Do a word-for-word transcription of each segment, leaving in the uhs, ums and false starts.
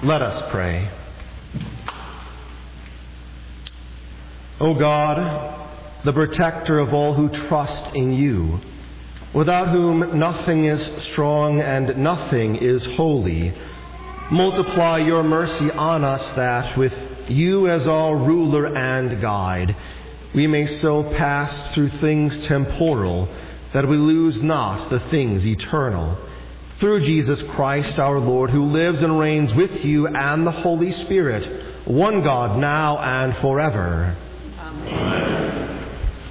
Let us pray. O God, the protector of all who trust in you, without whom nothing is strong and nothing is holy, multiply your mercy on us that, with you as our ruler and guide, we may so pass through things temporal that we lose not the things eternal. Through Jesus Christ our Lord, who lives and reigns with you and the Holy Spirit, one God, now and forever. Amen.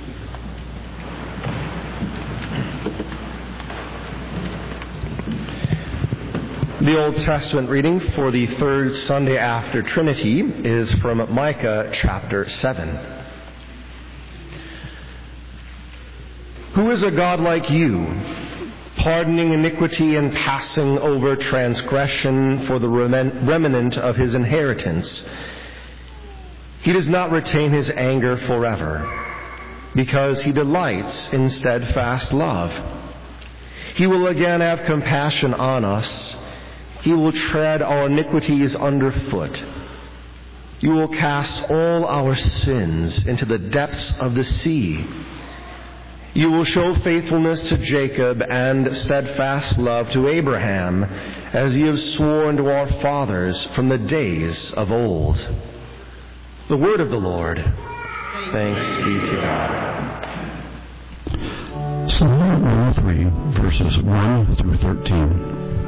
The Old Testament reading for the third Sunday after Trinity is from Micah chapter seven. Who is a God like you, pardoning iniquity and passing over transgression for the remnant of his inheritance? He does not retain his anger forever, because he delights in steadfast love. He will again have compassion on us. He will tread our iniquities underfoot. You will cast all our sins into the depths of the sea. You will show faithfulness to Jacob and steadfast love to Abraham, as you have sworn to our fathers from the days of old. The word of the Lord. Thanks be to God. Psalm one oh three, verses one through thirteen.